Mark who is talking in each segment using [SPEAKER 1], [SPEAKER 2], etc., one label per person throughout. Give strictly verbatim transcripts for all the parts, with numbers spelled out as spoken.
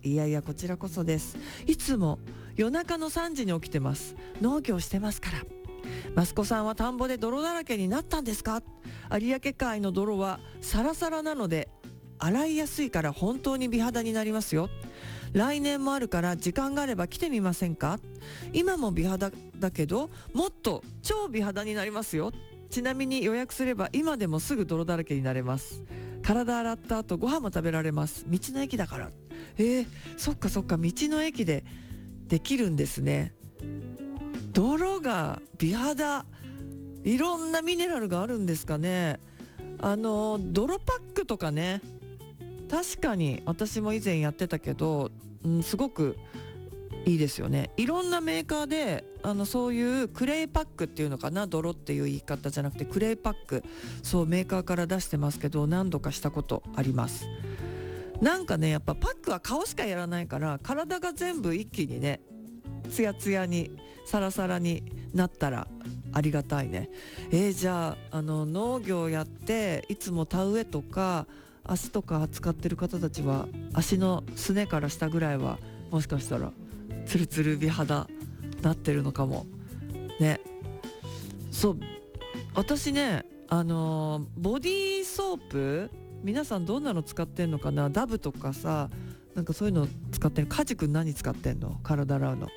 [SPEAKER 1] いやいやこちらこそです。いつも夜中のさんじに起きてます。農業してますから。マスコさんは田んぼで泥だらけになったんですか？有明海の泥はサラサラなので洗いやすいから本当に美肌になりますよ。来年もあるから時間があれば来てみませんか？今も美肌だけどもっと超美肌になりますよ。ちなみに予約すれば今でもすぐ泥だらけになれます。体洗った後ご飯も食べられます。道の駅だから。えー、そっかそっか、道の駅でできるんですね。泥が美肌、いろんなミネラルがあるんですかね。あの泥パックとかね、確かに私も以前やってたけど、うん、すごくいいですよね。いろんなメーカーであのそういうクレイパックっていうのかな、泥っていう言い方じゃなくてクレイパック、そうメーカーから出してますけど、何度かしたことあります。なんかね、やっぱパックは顔しかやらないから体が全部一気にねツヤツヤにサラサラになったらありがたいね。えー、じゃあ、あの農業やっていつも田植えとか足とか使ってる方たちは足のすねから下ぐらいはもしかしたらツルツル美肌なってるのかもね。そう、私ね、あのーボディーソープ、皆さんどんなの使ってんのかな。ダブとかさ、なんかそういうの使ってる。カジ君何使ってんの？体洗うの。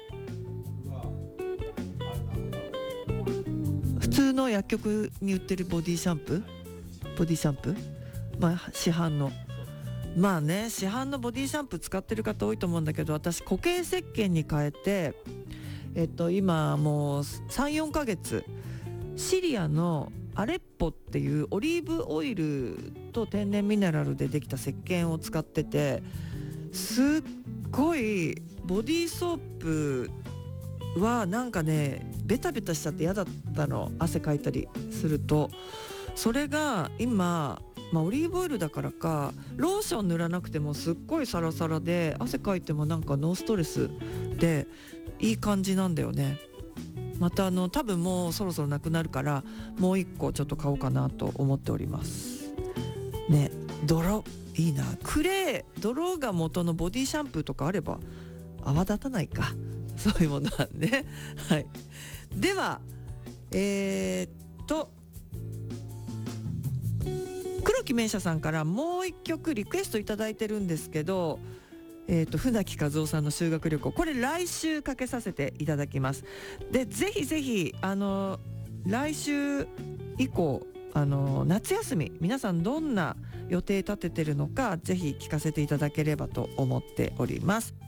[SPEAKER 1] 普通の薬局に売ってるボディシャンプーボディシャンプー、まあ市販の、まあね、市販のボディシャンプー使ってる方多いと思うんだけど、私固形石鹸に変えて、えっと今もう さん,よん ヶ月シリアのアレッポっていうオリーブオイルと天然ミネラルでできた石鹸を使ってて、すっごいボディーソープはなんかねベタベタしちゃって嫌だったの、汗かいたりすると。それが今、まあ、オリーブオイルだからかローション塗らなくてもすっごいサラサラで、汗かいてもなんかノーストレスでいい感じなんだよね。またあの多分もうそろそろなくなるからもう一個ちょっと買おうかなと思っておりますね。泥いいな。クレー泥が元のボディシャンプーとかあれば泡立たないか、そういうものはねはい。ではえー、っと黒木名車さんからもう一曲リクエストいただいてるんですけど、えー、と船木和夫さんの修学旅行、これ来週かけさせていただきます。でぜひぜひあの来週以降、あの夏休み皆さんどんな予定立ててるのかぜひ聞かせていただければと思っております。